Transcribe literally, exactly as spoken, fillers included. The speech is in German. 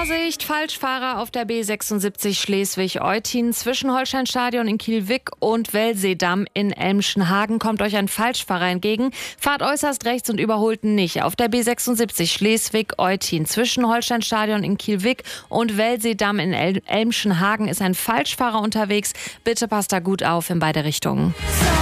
Vorsicht, Falschfahrer auf der B sechsundsiebzig Schleswig-Eutin zwischen Holsteinstadion in Kiel-Wick und Wellseedamm in Elmschenhagen kommt euch ein Falschfahrer entgegen. Fahrt äußerst rechts und überholt nicht. Auf der B sechsundsiebzig Schleswig-Eutin zwischen Holsteinstadion in Kiel-Wick und Wellseedamm in El- Elmschenhagen ist ein Falschfahrer unterwegs. Bitte passt da gut auf in beide Richtungen.